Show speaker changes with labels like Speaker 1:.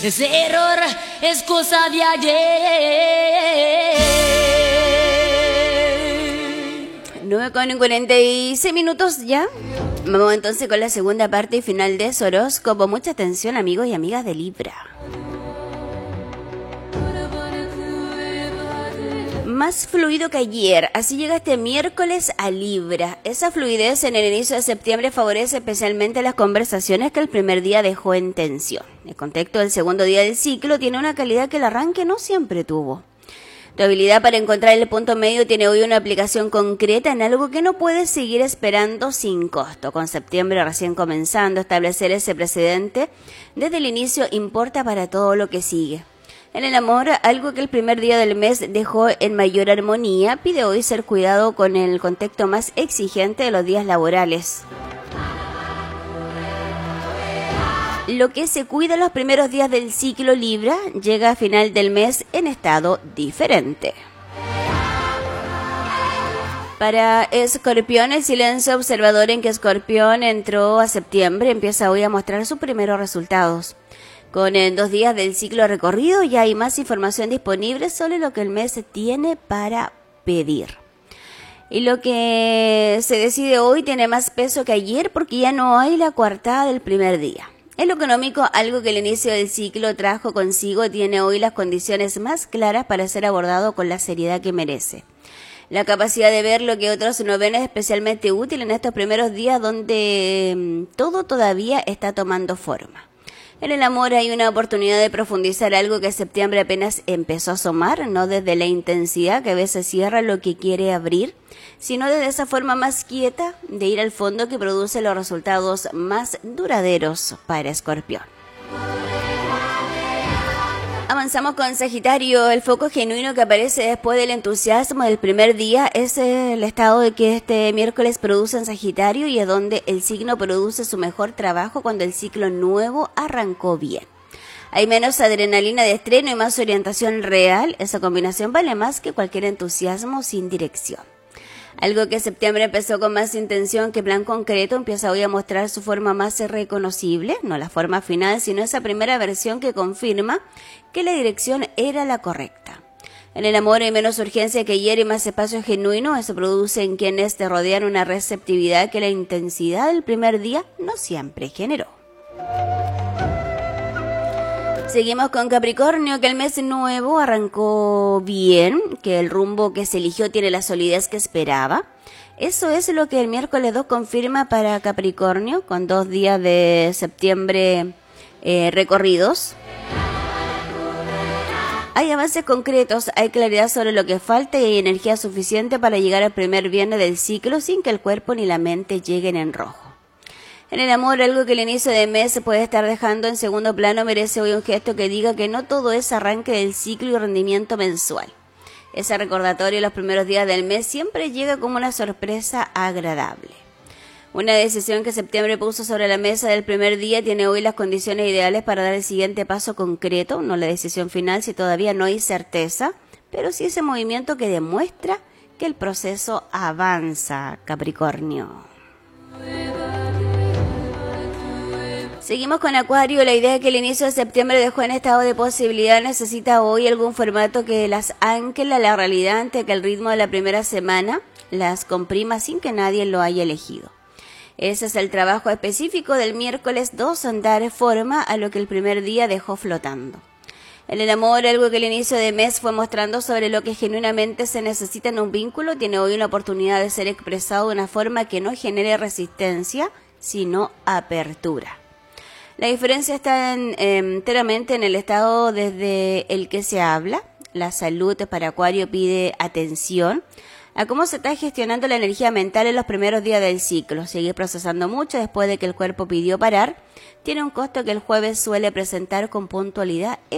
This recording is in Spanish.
Speaker 1: Ese error es cosa de ayer.
Speaker 2: 9:46 ya. Vamos entonces con la segunda parte y final de su horóscopo. Mucha atención, amigos y amigas de Libra. Más fluido que ayer, así llega este miércoles a Libra. Esa fluidez en el inicio de septiembre favorece especialmente las conversaciones que el primer día dejó en tensión. El contexto del segundo día del ciclo tiene una calidad que el arranque no siempre tuvo. Tu habilidad para encontrar el punto medio tiene hoy una aplicación concreta en algo que no puedes seguir esperando sin costo. Con septiembre recién comenzando, establecer ese precedente desde el inicio importa para todo lo que sigue. En el amor, algo que el primer día del mes dejó en mayor armonía, pide hoy ser cuidado con el contexto más exigente de los días laborales. Lo que se cuida en los primeros días del ciclo Libra llega a final del mes en estado diferente. Para Escorpión, el silencio observador en que Escorpión entró a septiembre empieza hoy a mostrar sus primeros resultados. Con 2 días del ciclo recorrido ya hay más información disponible sobre lo que el mes tiene para pedir. Y lo que se decide hoy tiene más peso que ayer porque ya no hay la coartada del primer día. En lo económico, algo que el inicio del ciclo trajo consigo tiene hoy las condiciones más claras para ser abordado con la seriedad que merece. La capacidad de ver lo que otros no ven es especialmente útil en estos primeros días donde todo todavía está tomando forma. En el amor hay una oportunidad de profundizar algo que septiembre apenas empezó a asomar, no desde la intensidad que a veces cierra lo que quiere abrir, sino desde esa forma más quieta de ir al fondo que produce los resultados más duraderos para Escorpión. Avanzamos con Sagitario. El foco genuino que aparece después del entusiasmo del primer día es el estado de que este miércoles produce en Sagitario y es donde el signo produce su mejor trabajo cuando el ciclo nuevo arrancó bien. Hay menos adrenalina de estreno y más orientación real. Esa combinación vale más que cualquier entusiasmo sin dirección. Algo que septiembre empezó con más intención que plan concreto empieza hoy a mostrar su forma más reconocible, no la forma final, sino esa primera versión que confirma que la dirección era la correcta. En el amor hay menos urgencia que ayer y más espacio genuino, eso produce en quienes te rodean una receptividad que la intensidad del primer día no siempre generó. Seguimos con Capricornio, que el mes nuevo arrancó bien, que el rumbo que se eligió tiene la solidez que esperaba. Eso es lo que el miércoles 2 confirma para Capricornio, con 2 días de septiembre recorridos. Hay avances concretos, hay claridad sobre lo que falta y hay energía suficiente para llegar al primer viernes del ciclo sin que el cuerpo ni la mente lleguen en rojo. En el amor, algo que el inicio de mes se puede estar dejando en segundo plano merece hoy un gesto que diga que no todo es arranque del ciclo y rendimiento mensual. Ese recordatorio en los primeros días del mes siempre llega como una sorpresa agradable. Una decisión que septiembre puso sobre la mesa del primer día tiene hoy las condiciones ideales para dar el siguiente paso concreto, no la decisión final si todavía no hay certeza, pero sí ese movimiento que demuestra que el proceso avanza, Capricornio. Seguimos con Acuario. La idea que el inicio de septiembre dejó en estado de posibilidad necesita hoy algún formato que las ancle a la realidad ante que el ritmo de la primera semana las comprima sin que nadie lo haya elegido. Ese es el trabajo específico del miércoles 2, dar forma a lo que el primer día dejó flotando. En el amor, algo que el inicio de mes fue mostrando sobre lo que genuinamente se necesita en un vínculo tiene hoy una oportunidad de ser expresado de una forma que no genere resistencia, sino apertura. La diferencia está enteramente en el estado desde el que se habla. La salud para Acuario pide atención a cómo se está gestionando la energía mental en los primeros días del ciclo. Seguir procesando mucho después de que el cuerpo pidió parar tiene un costo que el jueves suele presentar con puntualidad